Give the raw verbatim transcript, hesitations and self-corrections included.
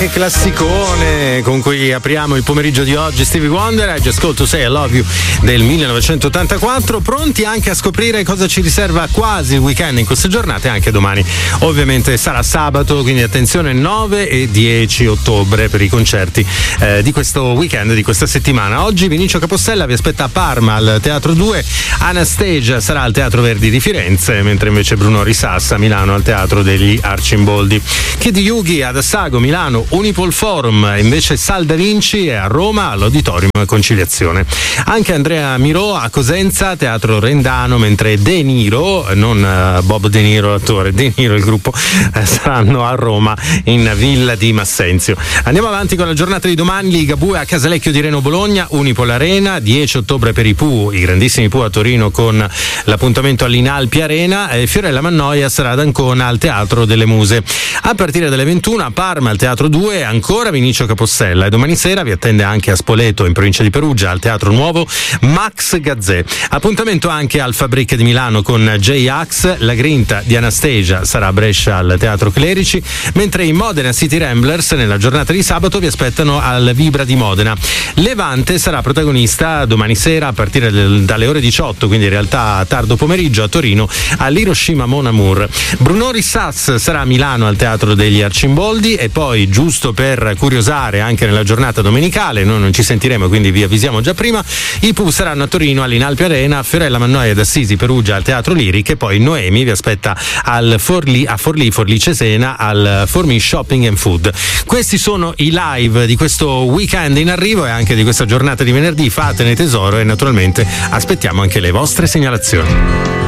Che classicone con cui apriamo il pomeriggio di oggi. Stevie Wonder, I Just Called to Say I Love You del millenovecentottantaquattro, pronti anche a scoprire cosa ci riserva quasi il weekend in queste giornate. Anche domani ovviamente sarà sabato, quindi attenzione, nove e dieci ottobre per i concerti eh, di questo weekend, di questa settimana. Oggi Vinicio Capostella vi aspetta a Parma al Teatro due, Anastasia sarà al Teatro Verdi di Firenze, mentre invece Bruno Risassa a Milano al Teatro degli Arcimboldi. Kid Yugi ad Assago, Milano, Unipol Forum, invece Sal Da Vinci è a Roma all'Auditorium Conciliazione. Anche Andrea Mirò a Cosenza, Teatro Rendano, mentre De Niro, non uh, Bob De Niro l'attore, De Niro il gruppo, eh, saranno a Roma in Villa di Massenzio. Andiamo avanti con la giornata di domani. Ligabue a Casalecchio di Reno Bologna, Unipol Arena, dieci ottobre per i Pooh, i grandissimi Pooh a Torino con l'appuntamento all'Inalpi Arena, e Fiorella Mannoia sarà ad Ancona al Teatro delle Muse. A partire dalle ventuno a Parma al Teatro due ancora Vinicio Capostella, e domani sera vi attende anche a Spoleto in provincia di Perugia al Teatro Nuovo Max Gazzè. Appuntamento anche al Fabric di Milano con J-Ax, la Grinta di Anastasia sarà a Brescia al Teatro Clerici, mentre i Modena City Ramblers nella giornata di sabato vi aspettano al Vibra di Modena. Levante sarà protagonista domani sera a partire del, dalle ore diciotto, quindi in realtà tardo pomeriggio, a Torino all'Hiroshima Mon Amour. Bruno Risas sarà a Milano al Teatro degli Arcimboldi, e poi giusto per curiosare anche nella giornata domenicale, noi non ci sentiremo quindi vi avvisiamo già prima, i Pooh saranno a Torino all'Inalpi Arena, Fiorella Mannoia ad Assisi Perugia al Teatro Liric, e poi Noemi vi aspetta al Forlì, a Forlì Forlì Cesena al Formi Shopping and Food. Questi sono i live di questo weekend in arrivo e anche di questa giornata di venerdì. Fatene tesoro e naturalmente aspettiamo anche le vostre segnalazioni.